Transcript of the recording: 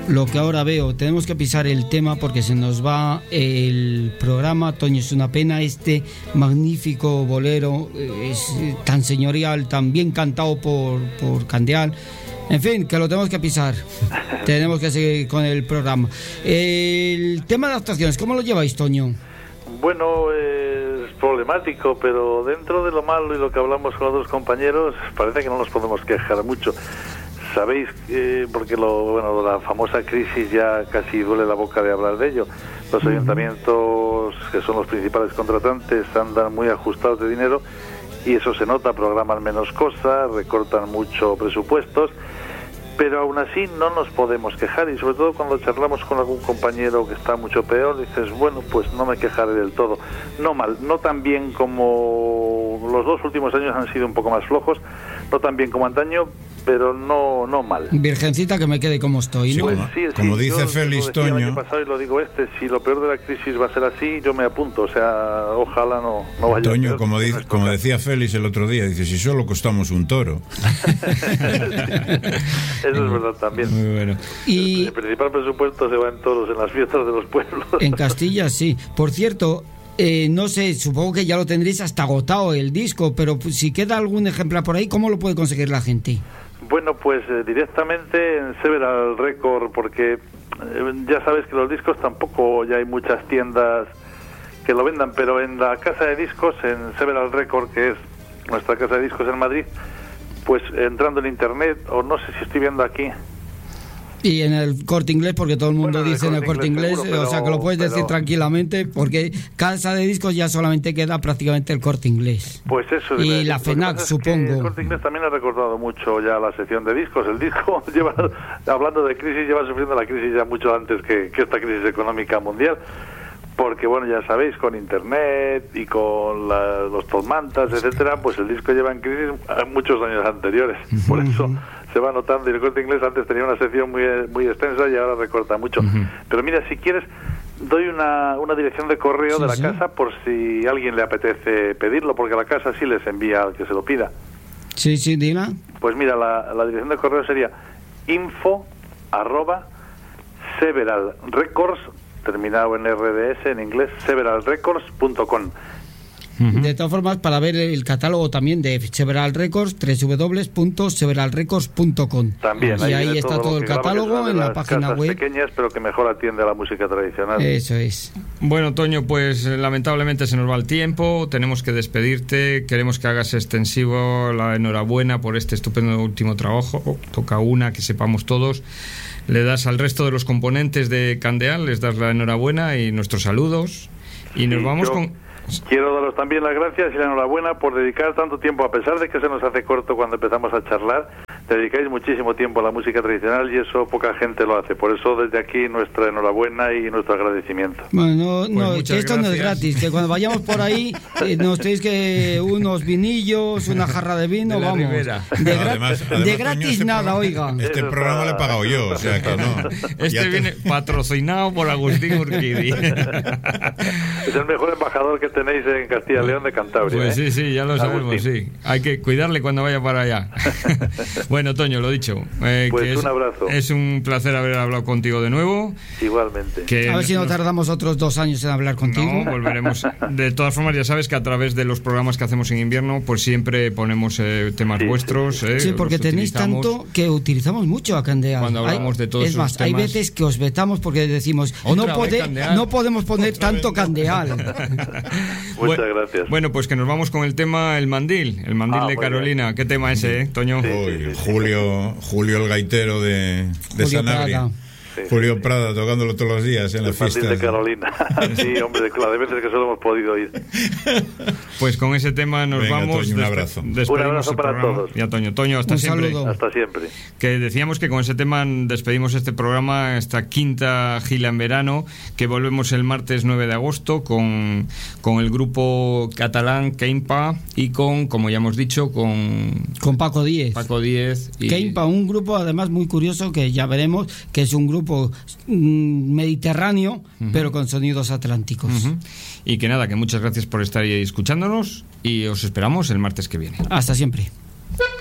lo que ahora veo. Tenemos que pisar el tema porque se nos va el programa. Toño, es una pena, este magnífico bolero, es tan señorial, tan bien cantado por Candeal. En fin, que lo tenemos que pisar. Tenemos que seguir con el programa. El tema de actuaciones, ¿cómo lo lleváis, Toño? Bueno, es problemático, pero dentro de lo malo y lo que hablamos con otros compañeros, parece que no nos podemos quejar mucho. Sabéis, porque la famosa crisis ya casi duele la boca de hablar de ello. Los ayuntamientos, que son los principales contratantes, andan muy ajustados de dinero y eso se nota, programan menos cosas, recortan mucho presupuestos, pero aún así no nos podemos quejar, y sobre todo cuando charlamos con algún compañero que está mucho peor, dices, bueno, pues no me quejaré del todo. No mal, no tan bien como los 2 últimos años han sido un poco más flojos, no tan bien como antaño, pero no mal. Virgencita, que me quede como estoy, ¿no? Pues como dice Félix, lo Toño. El año pasado y lo digo si lo peor de la crisis va a ser así, yo me apunto, o sea, ojalá no vaya Toño, a ser. como decía Félix el otro día, dice, si solo costamos un toro. Eso es verdad también. Muy bueno. Y el principal presupuesto se va en toros, en las fiestas de los pueblos. En Castilla, sí. Por cierto, no sé, supongo que ya lo tendréis hasta agotado el disco, pero si queda algún ejemplar por ahí, ¿cómo lo puede conseguir la gente? Bueno, pues directamente en Several Record, porque ya sabes que los discos tampoco ya hay muchas tiendas que lo vendan, pero en la casa de discos, en Several Record, que es nuestra casa de discos en Madrid, pues entrando en internet, o no sé si estoy viendo aquí. Y en el Corte Inglés, porque todo el mundo dice en el Corte Inglés, seguro, pero, o sea que lo puedes decir tranquilamente, porque casa de discos ya solamente queda prácticamente el Corte Inglés. Pues eso. Y la FENAC, supongo. El Corte Inglés también ha recordado mucho ya la sección de discos. El disco lleva, hablando de crisis, lleva sufriendo la crisis ya mucho antes que esta crisis económica mundial. Porque, bueno, ya sabéis, con internet y con los tormantas, etcétera, pues el disco lleva en crisis muchos años anteriores. Por eso se va notando, y el Corte Inglés antes tenía una sección muy extensa y ahora recorta mucho. Pero mira, si quieres, doy una dirección de correo de la casa por si a alguien le apetece pedirlo, porque la casa sí les envía al que se lo pida. Sí, dila. Pues mira, la dirección de correo sería info@severalrecords, terminado en RDS en inglés, severalrecords.com. De todas formas, para ver el catálogo también de Several Records, www.severalrecords.com. También. Y ahí está todo el catálogo en la página web. Pequeñas, pero que mejor atiende a la música tradicional. Eso es. Bueno, Toño, pues lamentablemente se nos va el tiempo, tenemos que despedirte, queremos que hagas extensivo la enhorabuena por este estupendo último trabajo. Toca una, que sepamos todos. Le das al resto de los componentes de Candeal, les das la enhorabuena y nuestros saludos. Y nos vamos con... Quiero daros también las gracias y la enhorabuena por dedicar tanto tiempo, a pesar de que se nos hace corto cuando empezamos a charlar. Dedicáis muchísimo tiempo a la música tradicional y eso poca gente lo hace. Por eso desde aquí nuestra enhorabuena y nuestro agradecimiento. Bueno, pues que esto no es gratis, que cuando vayamos por ahí nos tenéis que unos vinillos, una jarra de vino, vamos. Además, de gratis nada, oiga. Este programa lo he pagado yo, o sea que no. Viene patrocinado por Agustín Urquidi. Es el mejor embajador que tenéis en Castilla y León de Cantabria. Pues sí, ya lo sabemos, Agustín. sí. Hay que cuidarle cuando vaya para allá. Bueno, Toño, lo dicho. Pues un abrazo. Es un placer haber hablado contigo de nuevo. Igualmente. A ver si no tardamos otros 2 años en hablar contigo. No, volveremos. De todas formas, ya sabes que a través de los programas que hacemos en invierno, pues siempre ponemos temas vuestros. Sí, porque tenéis tanto que utilizamos mucho a Candeal. Cuando hablamos de todos esos temas. Hay veces que os vetamos porque decimos no podemos poner tanto Candeal. Muchas gracias. Bueno, pues que nos vamos con el tema El Mandil de Carolina. Bien. ¿Qué tema ese, Toño? Sí. Julio el gaitero de Sanabria. Sí, Julio Prada tocándolo todos los días en las fiestas. De Carolina. Sí, hombre, claro, de veces que solo hemos podido ir. Pues con ese tema nos vamos. Toño, un abrazo. Un abrazo para todos. Ya, Toño, hasta un siempre. Saludo. Hasta siempre. Que decíamos que con ese tema despedimos este programa, esta quinta gira en verano, que volvemos el martes 9 de agosto con el grupo catalán Keimpa y como ya hemos dicho, con Paco Díez. Keimpa, un grupo además muy curioso que ya veremos, que es un grupo mediterráneo, pero con sonidos atlánticos. Y que nada, que muchas gracias por estar ahí escuchándonos y os esperamos el martes que viene. Hasta siempre.